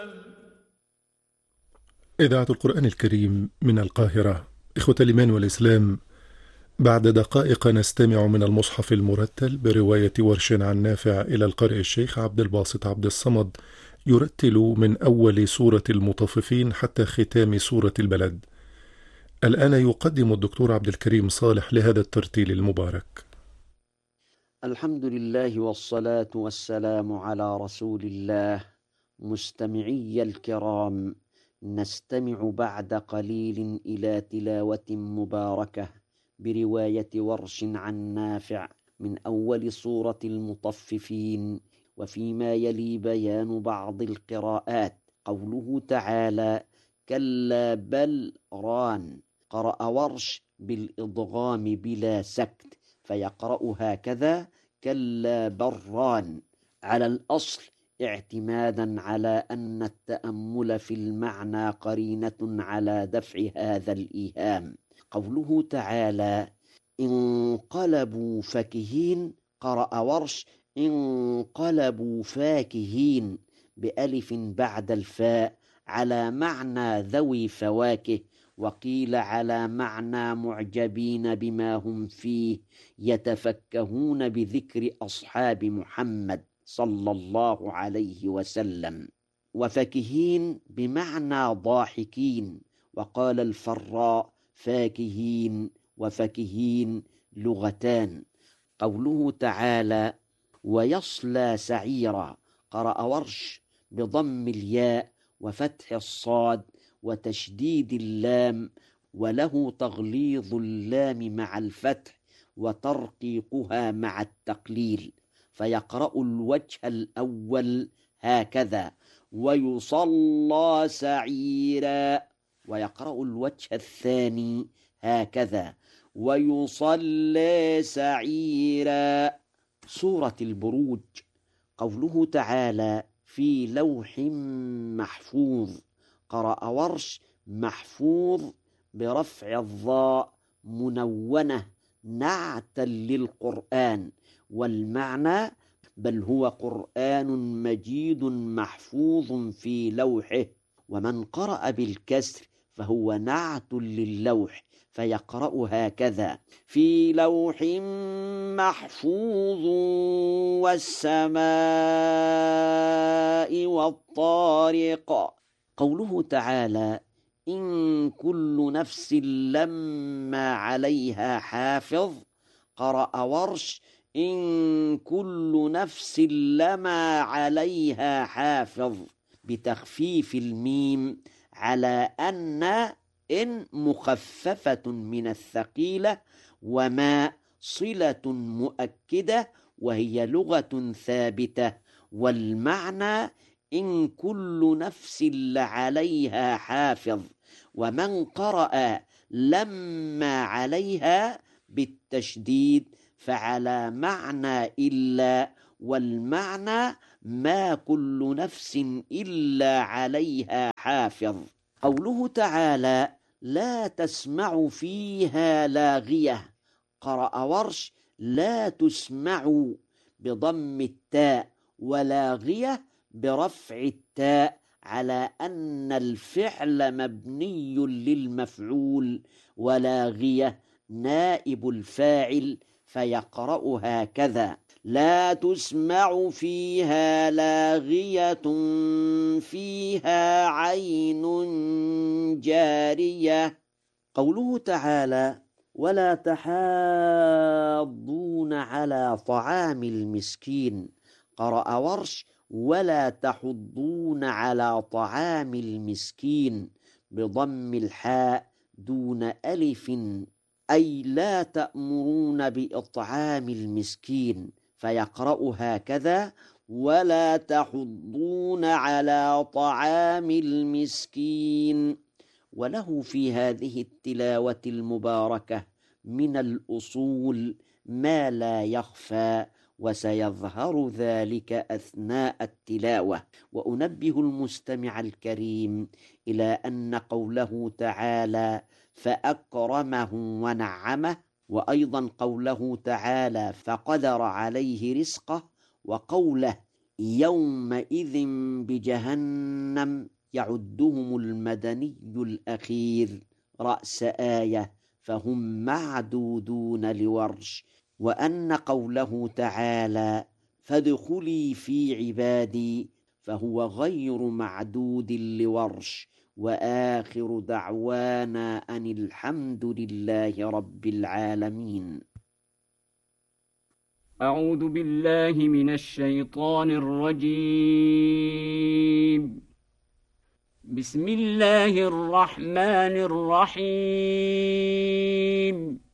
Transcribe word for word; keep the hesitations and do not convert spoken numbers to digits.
إذاعة القرآن الكريم من القاهرة. إخوة الإيمان والإسلام، بعد دقائق نستمع من المصحف المرتل برواية ورش عن نافع إلى القارئ الشيخ عبد الباسط عبد الصمد، يرتل من أول سورة المطففين حتى ختام سورة البلد. الآن يقدم الدكتور عبد الكريم صالح لهذا الترتيل المبارك. الحمد لله والصلاة والسلام على رسول الله. مستمعي الكرام، نستمع بعد قليل إلى تلاوة مباركة برواية ورش عن نافع من أول سورة المطففين، وفيما يلي بيان بعض القراءات. قوله تعالى: كلا بل ران. قرأ ورش بالإضغام بلا سكت، فيقرأ هكذا: كلا بران، على الأصل، اعتمادا على أن التأمل في المعنى قرينة على دفع هذا الإيهام. قوله تعالى: انقلبوا فكهين. قرأ ورش: انقلبوا فاكهين بألف بعد الفاء، على معنى ذوي فواكه، وقيل على معنى معجبين بما هم فيه، يتفكهون بذكر أصحاب محمد صلى الله عليه وسلم. وفكهين بمعنى ضاحكين، وقال الفراء: فاكهين وفكهين لغتان. قوله تعالى: ويصلى سعيرا. قرأ ورش بضم الياء وفتح الصاد وتشديد اللام، وله تغليظ اللام مع الفتح وترقيقها مع التقليل، فيقرأ الوجه الأول هكذا: ويصلى سعيرا، ويقرأ الوجه الثاني هكذا: ويصلى سعيرا. سورة البروج. قوله تعالى: في لوح محفوظ. قرأ ورش محفوظ برفع الضاء منونة نعتا للقرآن، والمعنى: بل هو قرآن مجيد محفوظ في لوحه. ومن قرأ بالكسر فهو نعت للوح، فيقرأ هكذا: في لوح محفوظ والسماء والطارق. قوله تعالى: إن كل نفس لما عليها حافظ. قرأ ورش: إن كل نفس لما عليها حافظ، بتخفيف الميم على أن إن مخففة من الثقيلة، وما صلة مؤكدة وهي لغة ثابتة، والمعنى: إن كل نفس لعليها حافظ. ومن قرأ لما عليها بالتشديد فعلى معنى إلا، والمعنى: ما كل نفس إلا عليها حافظ. قوله تعالى: لا تسمع فيها لاغية. قرأ ورش: لا تسمع بضم التاء، ولاغية برفع التاء، على أن الفعل مبني للمفعول، ولاغية نائب الفاعل، فيقرأ هكذا: لا تسمع فيها لاغية فيها عين جارية. قوله تعالى: ولا تحاضون على طعام المسكين. قرأ ورش: ولا تحضون على طعام المسكين بضم الحاء دون ألف، أي لا تأمرون بإطعام المسكين، فيقرأ هكذا: ولا تحضون على طعام المسكين. وله في هذه التلاوة المباركة من الأصول ما لا يخفى، وسيظهر ذلك أثناء التلاوة. وأنبه المستمع الكريم إلى أن قوله تعالى: فأكرمه ونعمه، وأيضا قوله تعالى: فقدر عليه رزقه، وقوله: يومئذ بجهنم يعدهم المدني الأخير رأس آية فهم معدودون لورش. وأن قوله تعالى فادخلي في عبادي فهو غير معدود لورش. وآخر دعوانا أن الحمد لله رب العالمين. أعوذ بالله من الشيطان الرجيم. بسم الله الرحمن الرحيم.